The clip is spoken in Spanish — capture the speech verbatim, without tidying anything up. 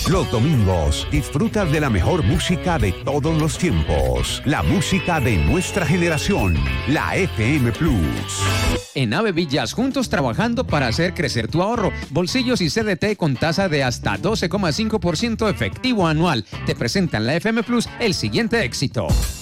Los domingos disfruta de la mejor música de todos los tiempos. La música de nuestra generación. La F M Plus. En Ave Villas, juntos trabajando para hacer crecer tu ahorro. Bolsillos y C D T con tasa de hasta doce coma cinco por ciento efectivo anual. Te presentan la F M Plus el siguiente éxito.